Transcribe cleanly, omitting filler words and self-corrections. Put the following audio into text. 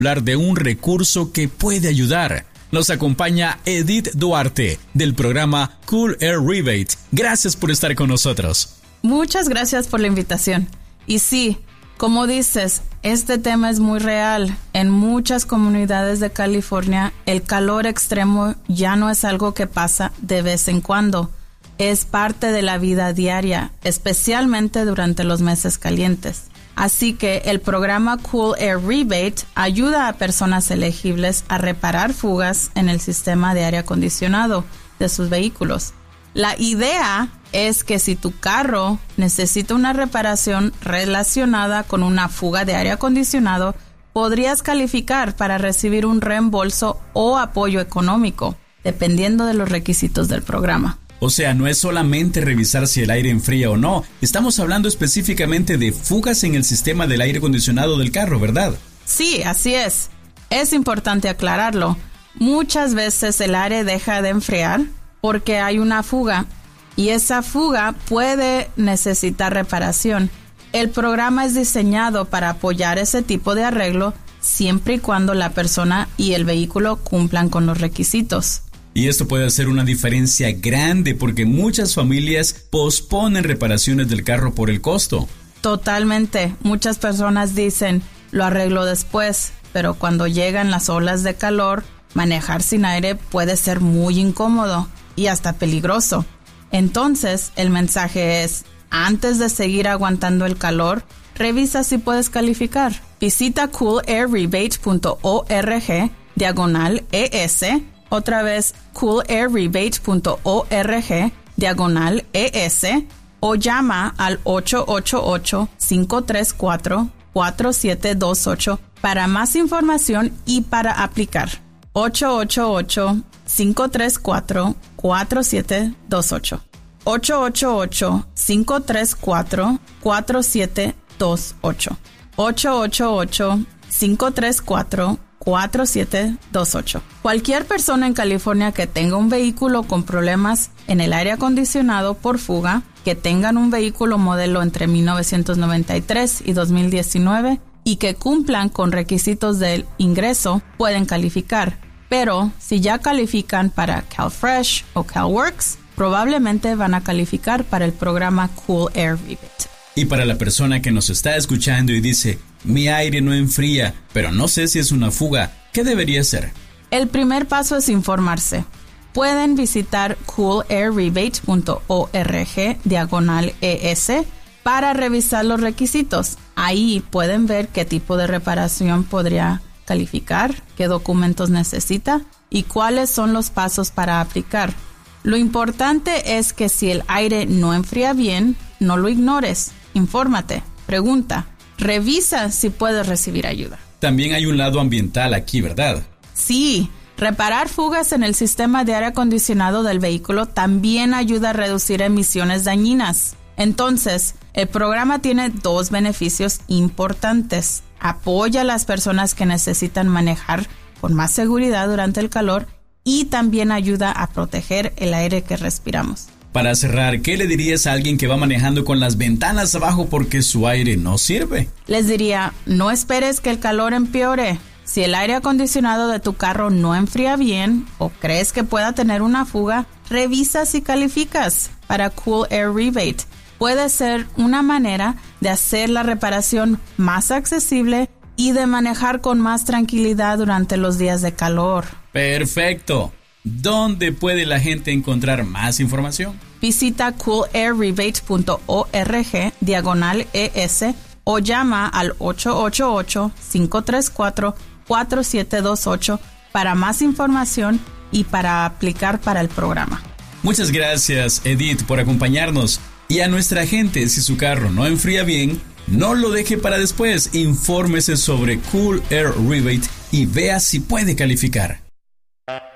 Hablar de un recurso que puede ayudar. Nos acompaña Edith Duarte del programa Cool Air Rebate. Gracias por estar con nosotros. Muchas gracias por la invitación. Y sí, como dices, este tema es muy real. En muchas comunidades de California, el calor extremo ya no es algo que pasa de vez en cuando. Es parte de la vida diaria, especialmente durante los meses calientes. Así que el programa Cool Air Rebate ayuda a personas elegibles a reparar fugas en el sistema de aire acondicionado de sus vehículos. La idea es que si tu carro necesita una reparación relacionada con una fuga de aire acondicionado, podrías calificar para recibir un reembolso o apoyo económico, dependiendo de los requisitos del programa. O sea, no es solamente revisar si el aire enfría o no. Estamos hablando específicamente de fugas en el sistema del aire acondicionado del carro, ¿verdad? Sí, así es. Es importante aclararlo. Muchas veces el aire deja de enfriar porque hay una fuga y esa fuga puede necesitar reparación. El programa es diseñado para apoyar ese tipo de arreglo siempre y cuando la persona y el vehículo cumplan con los requisitos. Y esto puede hacer una diferencia grande porque muchas familias posponen reparaciones del carro por el costo. Totalmente. Muchas personas dicen, lo arreglo después, pero cuando llegan las olas de calor, manejar sin aire puede ser muy incómodo y hasta peligroso. Entonces, el mensaje es, antes de seguir aguantando el calor, revisa si puedes calificar. Visita coolairrebate.org/ES. Otra vez, coolairrebate.org/ES o llama al 888-534-4728 para más información y para aplicar. 888-534-4728. 888-534-4728. 888-534-4728. Cualquier persona en California que tenga un vehículo con problemas en el aire acondicionado por fuga, que tengan un vehículo modelo entre 1993 y 2019 y que cumplan con requisitos del ingreso, pueden calificar. Pero si ya califican para CalFresh o CalWorks, probablemente van a calificar para el programa Cool Air Rebate. Y para la persona que nos está escuchando y dice, mi aire no enfría, pero no sé si es una fuga, ¿qué debería hacer? El primer paso es informarse. Pueden visitar coolairrebate.org/ES para revisar los requisitos. Ahí pueden ver qué tipo de reparación podría calificar, qué documentos necesita y cuáles son los pasos para aplicar. Lo importante es que si el aire no enfría bien, no lo ignores. Infórmate, pregunta, revisa si puedes recibir ayuda. También hay un lado ambiental aquí, ¿verdad? Sí, reparar fugas en el sistema de aire acondicionado del vehículo también ayuda a reducir emisiones dañinas. Entonces, el programa tiene dos beneficios importantes. Apoya a las personas que necesitan manejar con más seguridad durante el calor y también ayuda a proteger el aire que respiramos. Para cerrar, ¿qué le dirías a alguien que va manejando con las ventanas abajo porque su aire no sirve? Les diría, no esperes que el calor empeore. Si el aire acondicionado de tu carro no enfría bien o crees que pueda tener una fuga, revisa si calificas para Cool Air Rebate. Puede ser una manera de hacer la reparación más accesible y de manejar con más tranquilidad durante los días de calor. Perfecto. ¿Dónde puede la gente encontrar más información? Visita coolairrebate.org/ES o llama al 888-534-4728 para más información y para aplicar para el programa. Muchas gracias, Edith, por acompañarnos. Y a nuestra gente, si su carro no enfría bien, no lo deje para después. Infórmese sobre Cool Air Rebate y vea si puede calificar.